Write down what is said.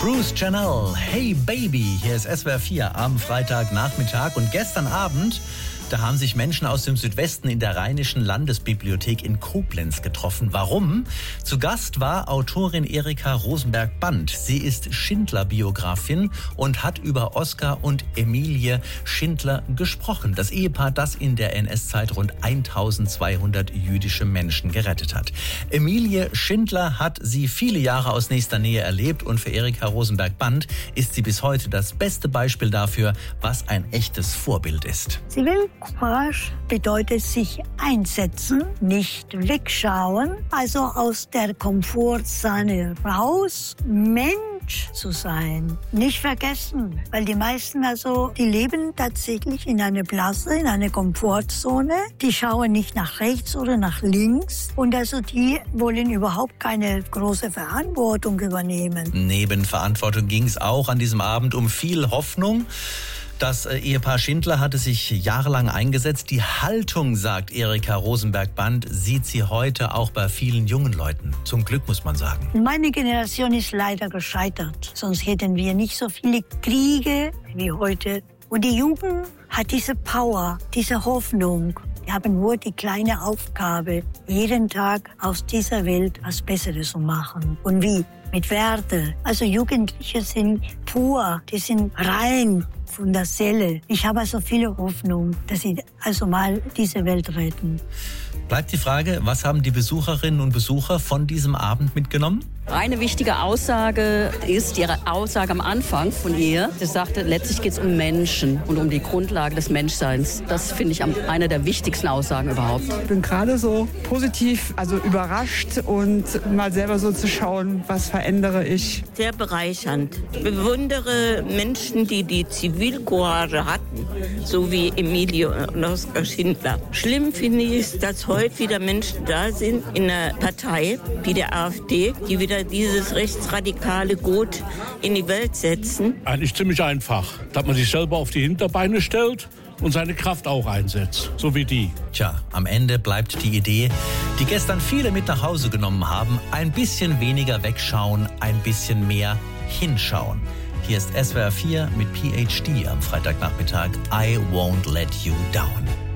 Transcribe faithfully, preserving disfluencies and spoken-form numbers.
Bruce Janelle, Hey Baby, hier ist S W R vier am Freitagnachmittag und gestern Abend, da haben sich Menschen aus dem Südwesten in der Rheinischen Landesbibliothek in Koblenz getroffen. Warum? Zu Gast war Autorin Erika Rosenberg-Band. Sie ist Schindler-Biografin und hat über Oskar und Emilie Schindler gesprochen. Das Ehepaar, das in der N S-Zeit rund eintausendzweihundert jüdische Menschen gerettet hat. Emilie Schindler hat sie viele Jahre aus nächster Nähe erlebt und für Erika Rosenberg-Band ist sie bis heute das beste Beispiel dafür, was ein echtes Vorbild ist. Sie will Courage bedeutet sich einsetzen, nicht wegschauen, also aus der Komfortzone raus, Mensch zu sein, nicht vergessen, weil die meisten also, die leben tatsächlich in einer Blase, in einer Komfortzone, die schauen nicht nach rechts oder nach links und also die wollen überhaupt keine große Verantwortung übernehmen. Neben Verantwortung ging es auch an diesem Abend um viel Hoffnung. Das Ehepaar Schindler hatte sich jahrelang eingesetzt. Die Haltung, sagt Erika Rosenberg-Band, sieht sie heute auch bei vielen jungen Leuten. Zum Glück, muss man sagen. Meine Generation ist leider gescheitert. Sonst hätten wir nicht so viele Kriege wie heute. Und die Jugend hat diese Power, diese Hoffnung. Wir haben nur die kleine Aufgabe, jeden Tag aus dieser Welt was Besseres zu machen. Und wie? Mit Werte. Also Jugendliche sind pur, die sind rein von der Seele. Ich habe also viele Hoffnung, dass sie also mal diese Welt retten. Bleibt die Frage, was haben die Besucherinnen und Besucher von diesem Abend mitgenommen? Eine wichtige Aussage ist ihre Aussage am Anfang von ihr. Sie sagte, letztlich geht es um Menschen und um die Grundlage des Menschseins. Das finde ich eine der wichtigsten Aussagen überhaupt. Ich bin gerade so positiv, also überrascht und mal selber so zu schauen, was verändere ich. Sehr bereichernd. Ich bewundere Menschen, die die Zivilcourage hatten, so wie Emilie und Oskar Schindler. Schlimm finde ich, dass heute wieder Menschen da sind in einer Partei wie der AfD, die wieder dieses rechtsradikale Gut in die Welt setzen. Eigentlich ziemlich einfach, dass man sich selber auf die Hinterbeine stellt und seine Kraft auch einsetzt, so wie die. Tja, am Ende bleibt die Idee, die gestern viele mit nach Hause genommen haben, ein bisschen weniger wegschauen, ein bisschen mehr hinschauen. Hier ist S W R vier mit P H D am Freitagnachmittag. I won't let you down.